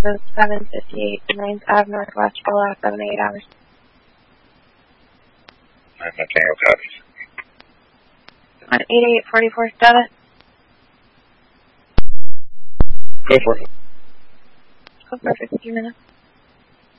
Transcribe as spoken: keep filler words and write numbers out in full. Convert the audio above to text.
was seven fifty-eight, ninth Avenue Northwest for the last seven to eight hours. I'm not Tango copies. On eighty-eight forty-four status. Go for it. Go for fifteen minutes.